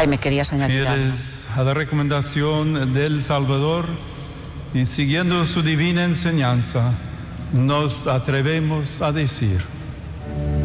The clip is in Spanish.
Jaime, ¿querías añadir algo? Fieles a la recomendación del Salvador y siguiendo su divina enseñanza, nos atrevemos a decir: